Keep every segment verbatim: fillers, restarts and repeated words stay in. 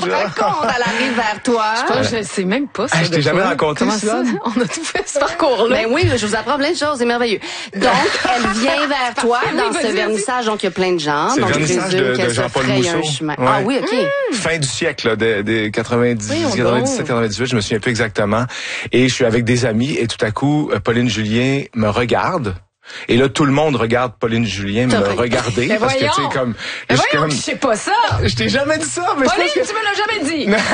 raconte, elle arrive vers toi. Je pense, je sais même pas ça. Ah, je t'ai jamais raconté Comment ça? On a tout fait ce parcours-là. Ben oui, je vous apprends plein de choses, c'est merveilleux. Donc, elle vient vers toi dans Oui, ce vas-y, vernissage, donc il y a plein de gens. C'est le donc, je vernissage présume de- de qu'elle se Jean-Paul fraye un Mousseau. chemin. Ouais. Ah oui, OK. Fin du siècle, là, des, des quatre-vingt-dix, Oui, on quatre-vingt-dix-sept, donc. quatre-vingt-dix-huit, je me souviens plus exactement. Et je suis avec des amis et tout à coup, euh, Pauline Julien me regarde. Et là, tout le monde regarde Pauline Julien me T'as- regarder. Mais parce que, tu sais, voyons. comme... Mais je suis voyons, comme- je sais pas ça. Je t'ai jamais dit ça, mais Pauline, je pense tu me l'as jamais dit.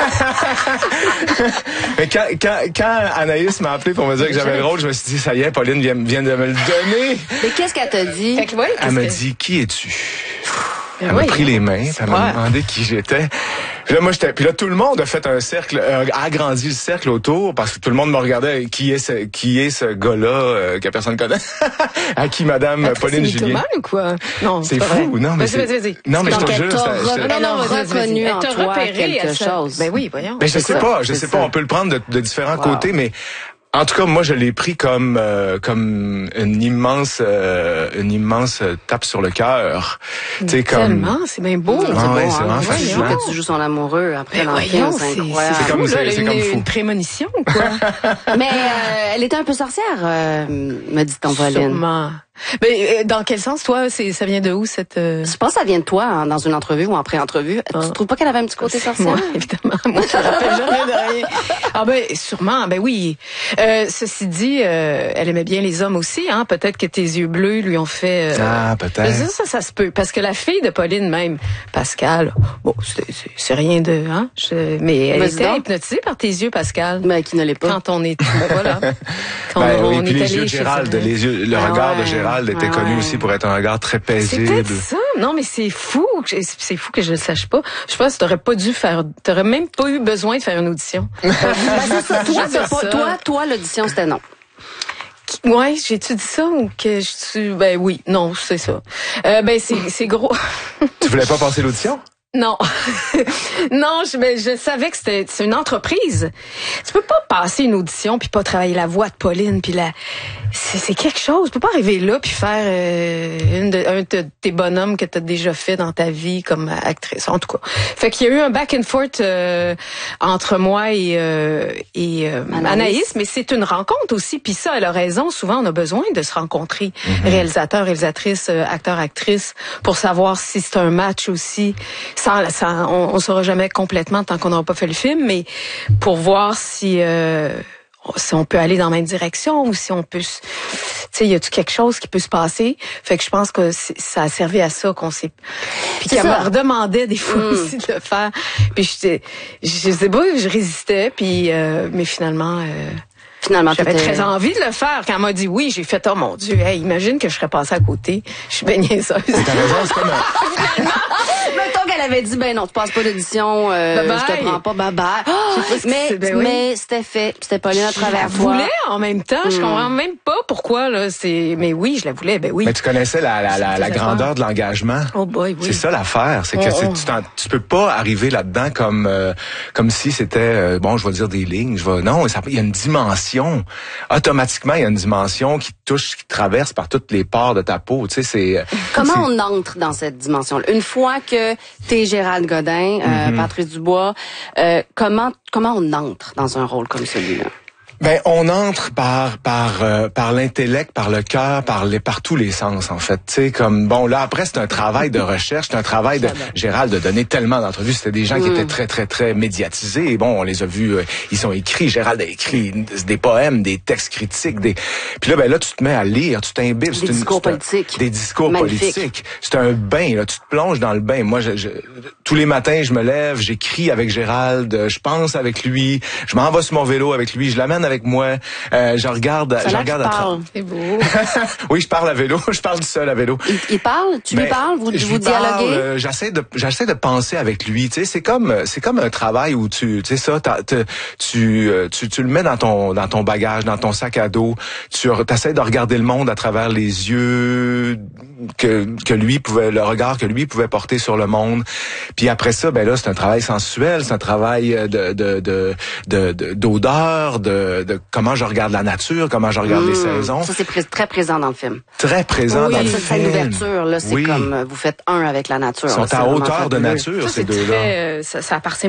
que... mais quand, quand, quand Anaïs m'a appelé pour me dire que j'avais le rôle, je me suis dit, ça y est, Pauline vient, vient de me le donner. Mais qu'est-ce qu'elle t'a dit? Fait que, ouais, Elle qu'est-ce m'a que- dit, qui es-tu? Mais Elle m'a oui. pris les mains, puis elle m'a Ouais. demandé qui j'étais. Puis là, moi, j'étais, puis là, tout le monde a fait un cercle, euh, a agrandi le cercle autour, parce que tout le monde me regardait, qui est ce, qui est ce gars-là, euh, que personne connaît, à qui Madame Après, Pauline c'est Julien. mythomane ou quoi? Non, C'est pas fou, vrai. non, mais Vas-y, c'est- vas-y, vas-y. non, mais je Donc, te elle jure, t'a ça- re- ça- elle a vas-y, vas-y. reconnu Elle en t'a toi repéré, quelque elle s'a- chose. Ben oui, voyons. Ben, je C'est sais ça, pas, je c'est sais ça. pas, on peut le prendre de, de différents Wow. côtés, mais en tout cas, moi, je l'ai pris comme euh, comme une immense euh, une immense euh, tape sur le cœur. Tu sais, comme Tellement, c'est bien beau. Ah C'est ouais, beau, c'est hein? vraiment Tu joues- fascinant. que tu joues son amoureux après Ben l'entretien, voyons, c'est c'est incroyable. c'est comme- fou, là, c'est- elle a c'est une, comme fou. une prémonition ou quoi? Mais euh, elle était un peu sorcière, euh, me dit-on, Pauline. Sûrement. Mais euh, dans quel sens, toi, c'est ça vient de où cette... euh, Je pense que ça vient de toi, hein, dans une entrevue ou en pré-entrevue. Ah. Tu trouves pas qu'elle avait un petit côté sorcière? Moi, évidemment. Moi, je me rappelle jamais de rien. Ah ben, sûrement, ben oui. Euh, ceci dit, euh, elle aimait bien les hommes aussi, hein. Peut-être que tes yeux bleus lui ont fait... euh, Ah, peut-être. Mais ça, ça, ça se peut. Parce que la fille de Pauline même, Pascal, bon, c'est- c'est c'est rien de... Hein, je- mais elle Vas-y était donc. hypnotisée par tes yeux, Pascal. Mais qui ne l'est pas. Quand on est... Ben voilà. Quand Ben on, oui, on puis est les allé yeux de chez Gérald, elle. les yeux, le Ah regard de ouais. Gérald était Ah connu ouais. aussi pour être un regard très C'est paisible. peut-être ça. Non, mais c'est fou. C'est fou que je le sache pas. Je pense que t'aurais pas dû faire, t'aurais même pas eu besoin de faire une audition. Ben, c'est ça. Toi, Juste t'as pas- ça. toi, toi, l'audition, c'était non. Ouais, j'ai-tu dit ça ou que je suis, ben oui, non, c'est ça. Euh, ben c'est, c'est gros. Tu voulais pas passer l'audition? Non, non, je, ben, je savais que c'était c'est une entreprise. Tu peux pas passer une audition puis pas travailler la voix de Pauline puis la, c'est, c'est quelque chose. Tu peux pas arriver là puis faire euh, une de, un de tes bonhommes que t'as déjà fait dans ta vie comme actrice. En tout cas, fait qu'il y a eu un back and forth euh, entre moi et euh, et euh, Anaïs. Anaïs, mais c'est une rencontre aussi. Puis ça, elle a raison. Souvent, on a besoin de se rencontrer, réalisateur, réalisatrice, euh, acteur, actrice, pour savoir si c'est un match aussi. Sans, sans, on, on saura jamais complètement tant qu'on n'aura pas fait le film, mais pour voir si euh, si on peut aller dans la même direction ou si on peut, se- tu sais, y a-tu quelque chose qui peut se passer. Fait que je pense que c'est- ça a servi à ça qu'on s'est, puis C'est qu'elle ça. me redemandait des fois Mm. aussi de le faire. Puis j'étais, je sais pas, je résistais, puis euh, mais finalement. Euh, Finalement, J'avais t'étais- très envie de le faire. Quand elle m'a dit oui, j'ai fait, oh mon Dieu, hey, imagine que je serais passée à côté. Je suis bien niaiseuse. T'as raison, c'est comme un... Mettons qu'elle avait dit, ben non, tu passes pas l'audition, euh, Bye bye. je te prends pas, bye bye. sais pas ce que mais, c'est, ben oui. mais c'était fait. C'était Pauline à Je travers la toi. voulais en même temps. Je comprends même pas pourquoi, là. C'est, mais oui, je la voulais, ben oui. Mais tu connaissais la, la, la, la faisait grandeur peur. de l'engagement. Oh boy, oui. C'est ça l'affaire, c'est que Oh, c'est- oh. tu, t'en- tu peux pas arriver là-dedans comme euh, comme si c'était euh, bon, je vais dire des lignes, je vais non, ça- il y a une dimension. Automatiquement, il y a une dimension qui touche, qui traverse par toutes les pores de ta peau, tu sais, c'est euh, Comment c'est- on entre dans cette dimension-là? Une fois que t'es Gérald Godin, euh, Patrice Dubois, euh, comment comment on entre dans un rôle comme celui-là? Ben, on entre par par euh, par l'intellect, par le cœur, par les par tous les sens en fait. Tu sais, comme bon là après c'est un travail de recherche, c'est un travail de Gérald de donner tellement d'entrevues. C'était des gens qui étaient très très très médiatisés. Et bon, on les a vus, euh, ils sont écrits. Gérald a écrit des poèmes, des textes critiques, des. Puis là ben là tu te mets à lire, tu t'imbibes. Des C'est une- discours c'est un- politiques. Des discours Magnifique. politiques. C'est un bain là, tu te plonges dans le bain. Moi, je, je- tous les matins je me lève, j'écris avec Gérald, je pense avec lui, je m'en vais sur mon vélo avec lui, je l'amène avec moi. Euh, je regarde, Ça a je l'air regarde qu'il à tra- parle. C'est beau. oui, je parle à vélo, je parle seul à vélo. Il, il parle? Tu lui Ben, parles? Vous, je vous lui parle, dialoguez? euh, j'essaie de j'essaie de penser avec lui, tu sais, c'est comme c'est comme un travail où tu tu sais ça t'as- t'as- tu, euh, tu tu le mets dans ton dans ton bagage, dans ton sac à dos, tu essaies de regarder le monde à travers les yeux que que lui pouvait le regard que lui pouvait porter sur le monde. Puis après ça, ben là, c'est un travail sensuel, c'est un travail de de de de- de- d'odeur, de, de comment je regarde la nature, comment je regarde les saisons. Ça, c'est pré- très présent dans le film. Très présent Oui, dans le cette scène film. d'ouverture, là, c'est Oui. comme euh, vous faites un avec la nature. Ils sont là, c'est à vraiment hauteur de fabuleux. nature, Ça, ces c'est deux-là. très, euh, ça, ça appartient